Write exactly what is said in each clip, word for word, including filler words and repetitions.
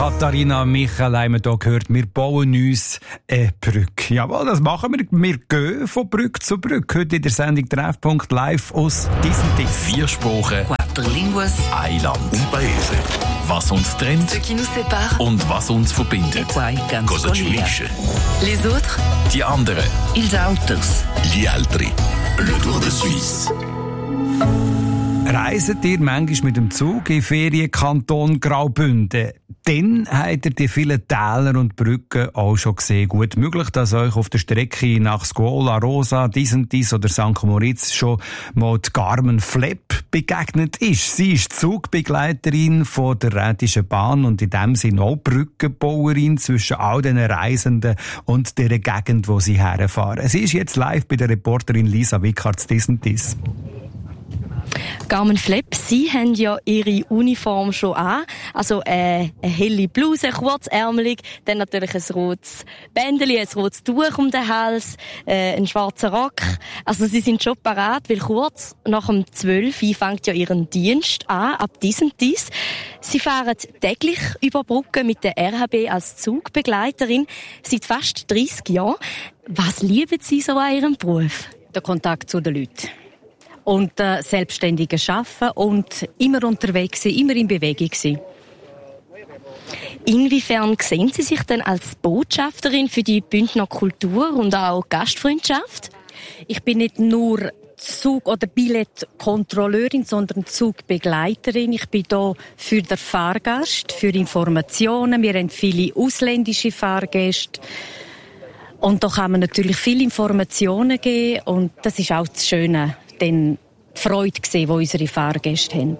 Katharina Michel haben wir hier gehört, wir bauen uns eine Brücke. Jawohl, das machen wir. Wir gehen von Brücke zu Brücke. Heute in der Sendung Treffpunkt live aus diesem Tipp. Vier Sprachen, Quattro línguas, ein Land, un paese. Was uns trennt ce qui nous sépare, und was uns verbindet. quai can Cosa ci scollia. unisce? Les autres, Die anderen. ils autres. Gli altri. Le Tour de Suisse. Reiset ihr manchmal mit dem Zug in Ferienkanton Graubünden? Dann habt ihr die vielen Täler und Brücken auch schon gesehen. Gut möglich, dass euch auf der Strecke nach Scuola Rosa, Disentis oder Sankt Moritz schon mal die Carmen Flepp begegnet ist. Sie ist Zugbegleiterin von der Rätischen Bahn und in dem Sinne auch Brückenbauerin zwischen all den Reisenden und der Gegend, wo sie herfahren. Sie ist jetzt live bei der Reporterin Lisa Wickartz Disentis. Carmen Flepp, Sie haben ja Ihre Uniform schon an. Also äh, eine helle Bluse, kurzärmelig, dann natürlich ein rotes Bändeli, ein rotes Tuch um den Hals, äh, ein schwarzer Rock. Also Sie sind schon parat, weil kurz nach dem zwölf Uhr fängt ja Ihren Dienst an, ab diesem dies. Sie fahren täglich über Brücken mit der R H B als Zugbegleiterin seit fast dreissig Jahren. Was lieben Sie so an Ihrem Beruf? Der Kontakt zu den Leuten. Und äh, selbstständige Arbeiten und immer unterwegs sein, immer in Bewegung sein. Inwiefern sehen Sie sich denn als Botschafterin für die Bündner Kultur und auch Gastfreundschaft? Ich bin nicht nur Zug- oder Billettkontrolleurin, sondern Zugbegleiterin. Ich bin hier für den Fahrgast, für Informationen. Wir haben viele ausländische Fahrgäste. Und da kann man natürlich viele Informationen geben. Und das ist auch das Schöne, dann die Freude gesehen, die unsere Fahrgäste haben.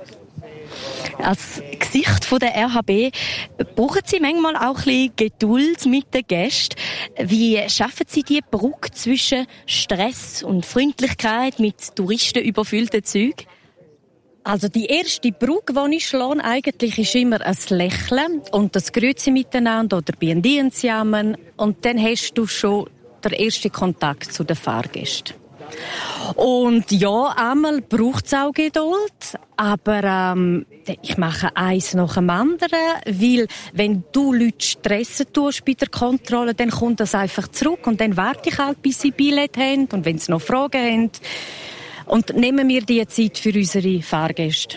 Als Gesicht von der R H B brauchen Sie manchmal auch ein bisschen Geduld mit den Gästen. Wie schaffen Sie die Brücke zwischen Stress und Freundlichkeit mit touristenüberfüllten Zügen? Also die erste Brücke, die ich schlage, eigentlich ist immer ein Lächeln und das Grüezi miteinander oder «Bien zusammen». Und dann hast du schon den ersten Kontakt zu den Fahrgästen. Und ja, einmal braucht es auch Geduld, aber ähm, ich mache eins nach dem anderen, weil wenn du Leute stressen tust bei der Kontrolle, dann kommt das einfach zurück und dann warte ich halt, bis sie Billett haben und wenn sie noch Fragen haben. Und nehmen wir die Zeit für unsere Fahrgäste.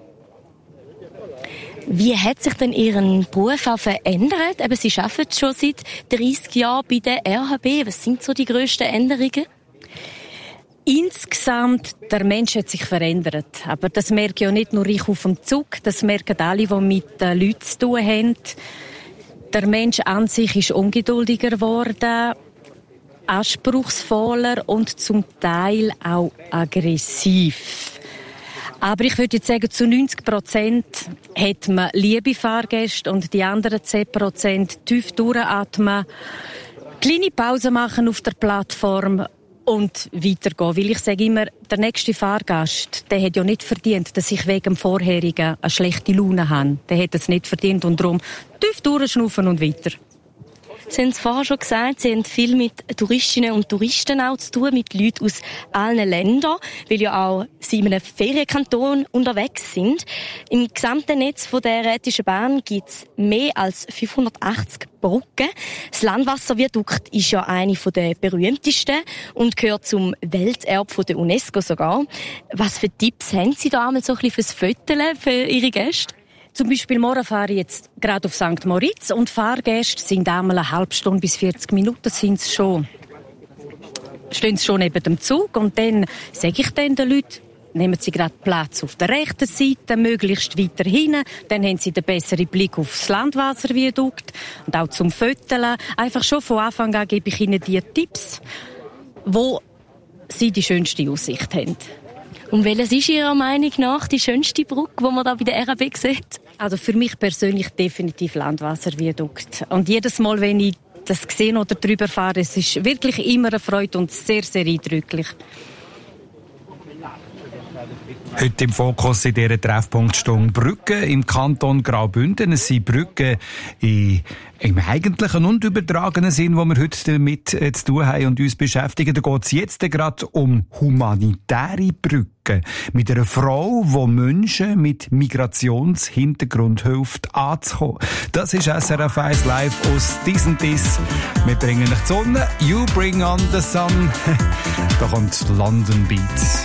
Wie hat sich denn Ihren Beruf auch verändert? Eben, Sie arbeiten schon seit dreissig Jahren bei der R H B. Was sind so die grössten Änderungen? Insgesamt, der Mensch hat sich verändert. Aber das merke ja nicht nur ich auf dem Zug, das merken alle, die mit den Leuten zu tun haben. Der Mensch an sich ist ungeduldiger geworden, anspruchsvoller und zum Teil auch aggressiv. Aber ich würde jetzt sagen, zu neunzig Prozent hat man liebe Fahrgäste und die anderen zehn Prozent tief durchatmen, kleine Pause machen auf der Plattform und weitergehen. Weil ich sage immer, der nächste Fahrgast, der hat ja nicht verdient, dass ich wegen dem Vorherigen eine schlechte Laune habe. Der hat es nicht verdient und darum tief durchschnaufen und weiter. Sie haben es vorher schon gesagt, Sie haben viel mit Touristinnen und Touristen auch zu tun, mit Leuten aus allen Ländern, weil ja auch Sie in einem Ferienkanton unterwegs sind. Im gesamten Netz von der Rätischen Bahn gibt es mehr als fünfhundertachtzig Brücken. Das Landwasserviadukt ist ja eine der berühmtesten und gehört zum Welterbe der UNESCO sogar. Was für Tipps haben Sie da einmal so ein bisschen fürs Föteln für Ihre Gäste? Zum Beispiel morgen fahre ich jetzt gerade auf Sankt Moritz und Fahrgäste sind einmal eine halbe Stunde bis vierzig Minuten sind sie schon, stehen sie schon neben dem Zug und dann sage ich dann den Leuten, nehmen Sie gerade Platz auf der rechten Seite, möglichst weiter hinten, dann haben Sie den besseren Blick aufs Landwasserviadukt und auch zum Föteln. Einfach schon von Anfang an gebe ich Ihnen die Tipps, wo Sie die schönste Aussicht haben. Und welches ist Ihrer Meinung nach die schönste Brücke, die man da bei der R H B sieht? Also für mich persönlich definitiv Landwasserviadukt. Und jedes Mal, wenn ich das sehe oder drüber fahre, es ist wirklich immer eine Freude und sehr, sehr eindrücklich. Heute im Fokus in dieser Treffpunktstunde Brücken im Kanton Graubünden. Es sind Brücken in, im eigentlichen und übertragenen Sinn, wo wir heute damit äh, zu tun haben und uns beschäftigen. Da geht es jetzt gerade um humanitäre Brücken. Mit einer Frau, die Menschen mit Migrationshintergrund hilft anzukommen. Das ist S R F eins Live aus Dies und Dies. Wir bringen euch die Sonne. You bring on the sun. Da kommt London Beats.